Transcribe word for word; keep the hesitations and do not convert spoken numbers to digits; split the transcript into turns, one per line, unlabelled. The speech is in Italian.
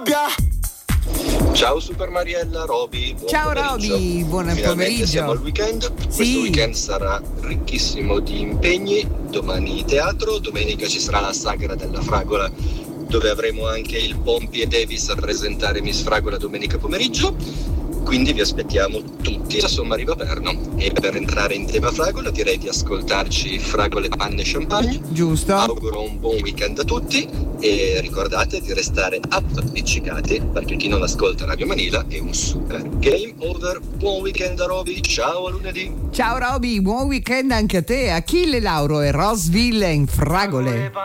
rabbia.
Ciao Super Mariella, Roby. Buon
Ciao
pomeriggio.
Roby, buon
Finalmente
pomeriggio.
siamo al weekend.
Sì.
Questo weekend sarà ricchissimo di impegni. Domani teatro, domenica ci sarà la sagra della fragola, dove avremo anche il Pompi e Davis a presentare Miss Fragola domenica pomeriggio. Quindi vi aspettiamo tutti a Sommariva Perno. E per entrare in tema fragola direi di ascoltarci Fragole, Panne e Champagne.
Giusto.
Auguro un buon weekend a tutti e ricordate di restare appiccicati, perché chi non ascolta Radio Manila è un super game over. Buon weekend a Roby, ciao a lunedì.
Ciao Roby, buon weekend anche a te. Achille Lauro e Rosville in Fragole.